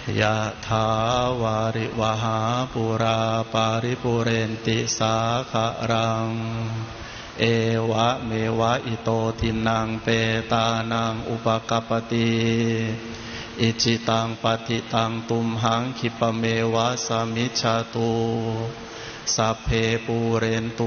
ยะถาวาริวหาปุราปาริปุเรนติสาครังเอวะเมวะอิโตทินังเปตานังอุปกัปปติอิจิตังปฏิตังตุมหังคิปะเมวะสมิจฉาตุสัพเพปูเรนตุ